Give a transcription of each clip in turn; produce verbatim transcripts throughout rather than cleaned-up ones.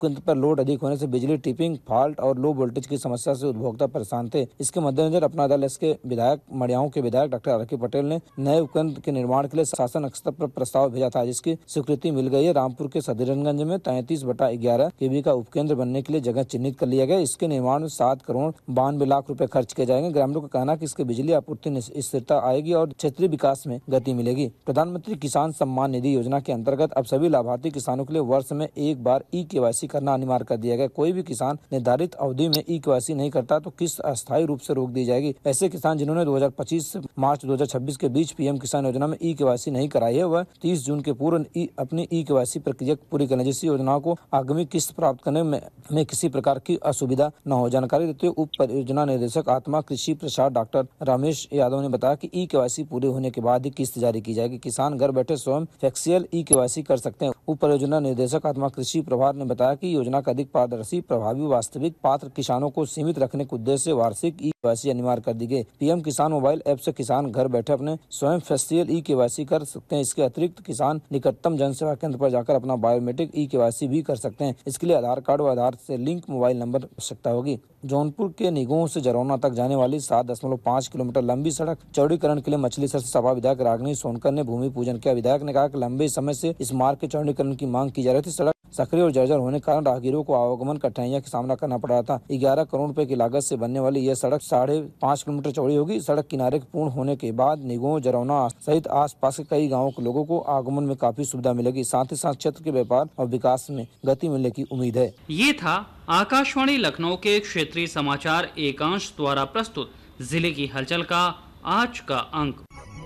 केंद्र पर लोड अधिक होने से बिजली ट्रिपिंग, फॉल्ट और लो वोल्टेज की समस्या से उपभोक्ता परेशान थे। इसके मद्देनजर अपना दल इसके विधायक मडियाओं के विधायक डॉक्टर आर के पटेल ने नए उपकेंद्र के निर्माण के लिए शासन स्तर पर प्रस्ताव भेजा था, जिसकी स्वीकृति मिल गई है। रामपुर के सदरगंज में तैंतीस बटा ग्यारह केवी का उपकेंद्र बनने के लिए जगह चिन्हित कर लिया गया। इसके निर्माण में सात करोड़ बानवे लाख रुपए खर्च किए जाएंगे। ग्रामीणों का कहना है कि इसके बिजली आपूर्ति में स्थिरता आएगी और क्षेत्रीय विकास में गति मिलेगी। प्रधानमंत्री किसान सम्मान निधि योजना के अंतर्गत अब सभी लाभार्थी किसानों के लिए वर्ष में एक बार ई केवाईसी करना अनिवार्य कर दिया गया। कोई भी किसान निर्धारित अवधि में ई केवाईसी नहीं करता तो किस्त अस्थायी रूप से रोक दी जाएगी। ऐसे किसान जिन्होंने दो हज़ार पच्चीस से मार्च दो हज़ार छब्बीस के बीच पीएम किसान योजना में ई केवाईसी नहीं कराई है, वह तीस जून के पूर्व अपनी ई केवाईसी प्रक्रिया पूरी करें, जिससे योजनाओं को आगामी किस्त प्राप्त करने में, में किसी प्रकार की असुविधा न हो। जानकारी देते हुए उप परियोजना निदेशक आत्मा कृषि प्रसार डॉक्टर रमेश यादव ने बताया कि ई केवाईसी पूरे होने के बाद ही किस्त जारी की जाएगी। किसान घर बैठे स्वयं फैक्सियल ई केवाईसी कर सकते हैं। उप परियोजना निदेशक आत्मा कृषि प्रभार ने बताया कि योजना का अधिक पारदर्शी, प्रभावी, वास्तविक पात्र किसानों को सीमित रखने के उद्देश्य से वार्षिक ई केवाईसी अनिवार्य कर दी गई। पीएम किसान मोबाइल ऐप से किसान घर बैठे अपने स्वयं फैक्सियल ई केवाईसी कर सकते हैं। इसके अतिरिक्त किसान निकटतम जन सेवा केंद्र पर जाकर अपना बायोमेट्रिक ई केवाईसी भी कर सकते हैं। इसके लिए आधार कार्ड व आधार से लिंक मोबाइल नंबर आवश्यकता होगी। जौनपुर के निगोह से जरौना तक जाने वाली सात दशमलव पाँच किलोमीटर लंबी सड़क चौड़ीकरण के लिए मछलीशहर से सपा विधायक रागिनी सोनकर ने भूमि पूजन किया। विधायक ने कहा कि लंबे समय से इस मार्ग के चौड़ीकरण की मांग की जा रही थी। सड़क सक्रिय और जर्जर होने के कारण राहगीरों को आवागमन कठिनाइयों का सामना करना पड़ रहा था। ग्यारह करोड़ रुपए की लागत से बनने वाली यह सड़क साढ़े पाँच किलोमीटर चौड़ी होगी। सड़क किनारे पूर्ण होने के बाद निगोह, जरौना सहित आसपास के कई गाँवों के लोगों को आगमन में काफी सुविधा मिलेगी। साथ ही साथ क्षेत्र के व्यापार और विकास में गति मिलने की उम्मीद है। ये था आकाशवाणी लखनऊ के क्षेत्रीय समाचार एकांश द्वारा प्रस्तुत जिले की हलचल का आज का अंक।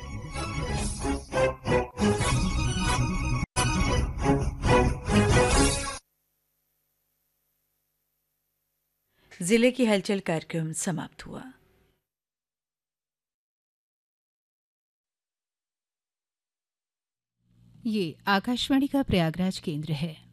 जिले की हलचल कार्यक्रम समाप्त हुआ। ये आकाशवाणी का प्रयागराज केंद्र है।